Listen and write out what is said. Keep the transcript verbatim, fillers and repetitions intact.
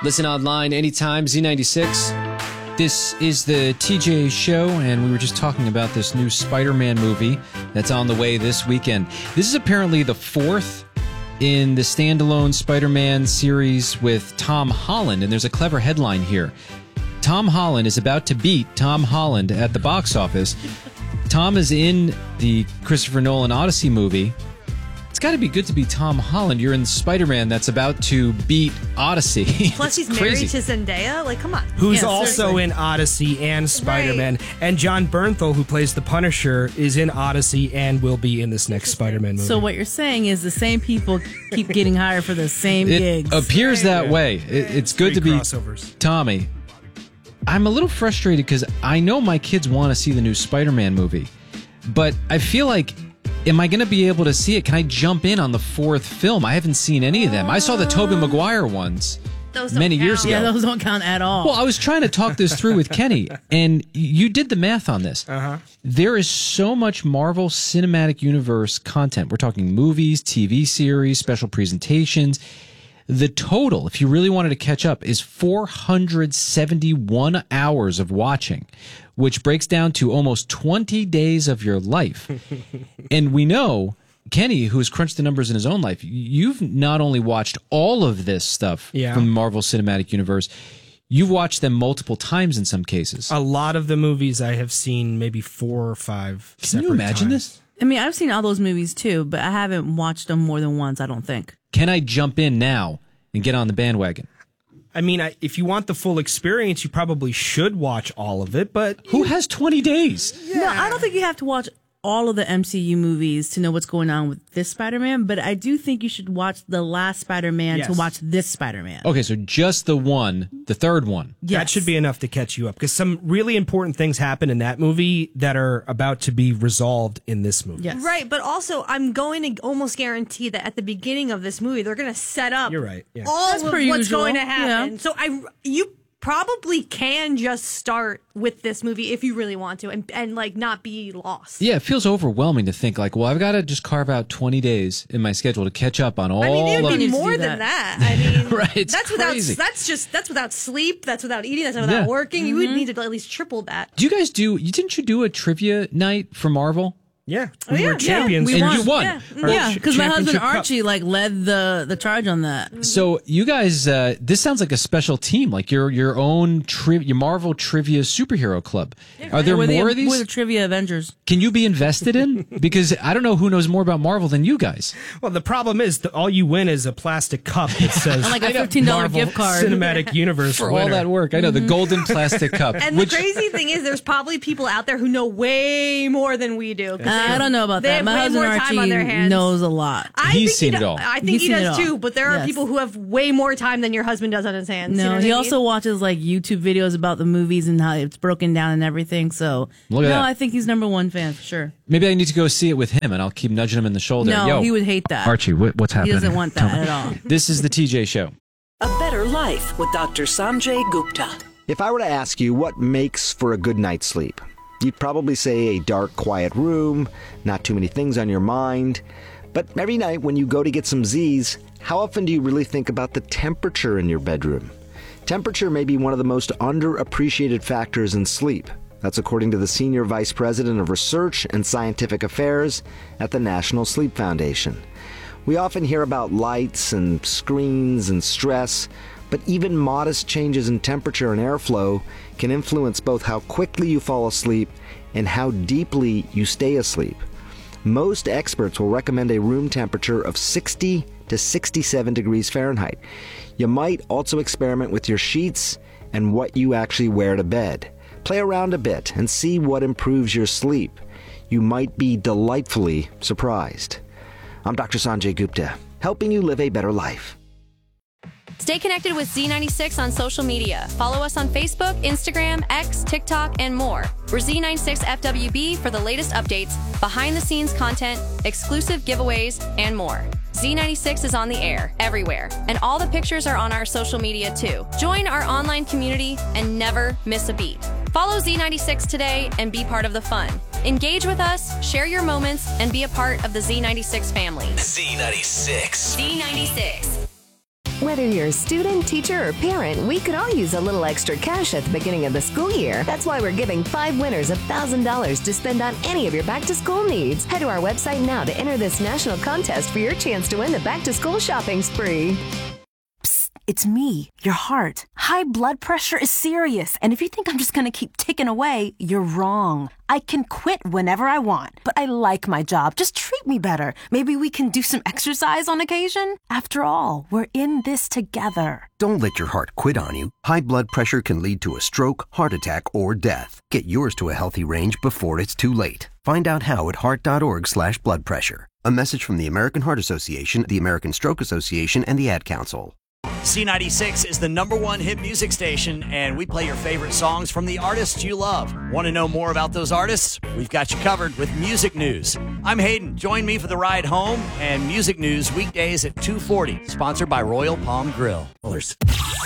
Listen online anytime, Z ninety-six. This is the T J Show, and we were just talking about this new Spider-Man movie that's on the way this weekend. This is apparently the fourth in the standalone Spider-Man series with Tom Holland, and there's a clever headline here. Tom Holland is about to beat Tom Holland at the box office. Tom is in the Christopher Nolan Odyssey movie. It's got to be good to be Tom Holland. You're in Spider-Man that's about to beat Odyssey. Plus, he's crazy. married to Zendaya. Like, come on. Who's Yeah, also seriously. in Odyssey and Spider-Man. Right. And John Bernthal, who plays the Punisher, is in Odyssey and will be in this next Spider-Man movie. So what you're saying is the same people keep getting hired for the same It gigs. appears that way. It, it's good to Three be crossovers. Tommy. I'm a little frustrated because I know my kids want to see the new Spider-Man movie, but I feel like, am I going to be able to see it? Can I jump in on the fourth film? I haven't seen any of them. I saw the Tobey Maguire ones Those don't many years count. ago. Yeah, those don't count at all. Well, I was trying to talk this through with Kenny, and you did the math on this. Uh-huh. There is so much Marvel Cinematic Universe content. We're talking movies, T V series, special presentations. The total, if you really wanted to catch up, is four hundred seventy-one hours of watching, which breaks down to almost twenty days of your life. And we know, Kenny, who has crunched the numbers in his own life, you've not only watched all of this stuff Yeah. from the Marvel Cinematic Universe, you've watched them multiple times in some cases. A lot of the movies I have seen maybe four or five Can you separate imagine times. this? I mean, I've seen all those movies too, but I haven't watched them more than once, I don't think. Can I jump in now and get on the bandwagon? I mean, I, if you want the full experience, you probably should watch all of it, but Who has twenty days? No, I don't think you have to watch all of the M C U movies to know what's going on with this Spider-Man, but I do think you should watch the last Spider-Man Yes. to watch this Spider-Man. Okay, so just the one, the third one. Yes. that should be enough to catch you up because some really important things happen in that movie that are about to be resolved in this movie. Yes. Right, but also I'm going to almost guarantee that at the beginning of this movie, they're going to set up You're right, yeah. all That's of per what's usual, going to happen. yeah. So I, you probably can just start with this movie if you really want to and, and like not be lost. Yeah, it feels overwhelming to think like, well, I've got to just carve out twenty days in my schedule to catch up on all I mean, it of would be Need to more do than that. that. I mean, Right, it's that's crazy. without that's just that's without sleep. That's without eating. That's without Yeah. working. You would need to at least triple that. Do you guys do, you didn't you do a trivia night for Marvel? Yeah, we yeah, were yeah, champions. we And won. you won. Yeah. Our Yeah, ch- because my husband championship cup. Archie like led the the charge on that. So you guys, uh, this sounds like a special team, like your your own tri- your Marvel trivia superhero club. Are there We're the- more of these? We're the Trivia Avengers. Can you be invested in? Because I don't know who knows more about Marvel than you guys. Well, the problem is that all you win is a plastic cup that says And like a fifteen dollar Marvel gift card. Cinematic Universe For all winner. that work, I know the Mm-hmm. golden plastic cup. And which, the crazy thing is, there's probably people out there who know way more than we do. 'cause I they- don't know about they that. have My way husband more time Archie on their hands. knows a lot. I He's think seen he it do- all. I think He's he seen it does all. too, but there are Yes. people who have way more time than your husband does on his hands. You know No, what he I mean? also watches like YouTube videos about the movies and how it's broken down and everything. So Look at no, that. I think he's number one fan for sure. maybe I need to go see it with him, and I'll keep nudging him in the shoulder. No, Yo, he would hate that. Archie, what, what's He happening? doesn't want Tell that me. at all. This is the T J Show. A Better Life with Doctor Sanjay Gupta. If I were to ask you what makes for a good night's sleep, you'd probably say a dark, quiet room, not too many things on your mind. But every night when you go to get some Z's, how often do you really think about the temperature in your bedroom? Temperature may be one of the most underappreciated factors in sleep. That's according to the Senior Vice President of Research and Scientific Affairs at the National Sleep Foundation. We often hear about lights and screens and stress, but even modest changes in temperature and airflow can influence both how quickly you fall asleep and how deeply you stay asleep. Most experts will recommend a room temperature of sixty to sixty-seven degrees Fahrenheit. You might also experiment with your sheets and what you actually wear to bed. Play around a bit and see what improves your sleep. You might be delightfully surprised. I'm Doctor Sanjay Gupta, helping you live a better life. Stay connected with Z ninety-six on social media. Follow us on Facebook, Instagram, X, TikTok, and more. We're Z ninety-six F W B for the latest updates, behind-the-scenes content, exclusive giveaways, and more. Z ninety-six is on the air, everywhere, and all the pictures are on our social media too. Join our online community and never miss a beat. Follow Z ninety-six today and be part of the fun. Engage with us, share your moments, and be a part of the Z ninety-six family. Z ninety-six. Z ninety-six. Whether you're a student, teacher, or parent, we could all use a little extra cash at the beginning of the school year. That's why we're giving five winners one thousand dollars to spend on any of your back-to-school needs. Head to our website now to enter this national contest for your chance to win the back-to-school shopping spree. It's me, your heart. High blood pressure is serious, and if you think I'm just gonna keep ticking away, you're wrong. I can quit whenever I want, but I like my job. Just treat me better. Maybe we can do some exercise on occasion? After all, we're in this together. Don't let your heart quit on you. High blood pressure can lead to a stroke, heart attack, or death. Get yours to a healthy range before it's too late. Find out how at heart.org slash blood pressure. A message from the American Heart Association, the American Stroke Association, and the Ad Council. C ninety-six is the number one hit music station, and we play your favorite songs from the artists you love. Want to know more about those artists? We've got you covered with Music News. I'm Hayden. Join me for the ride home and Music News weekdays at two forty, sponsored by Royal Palm Grill.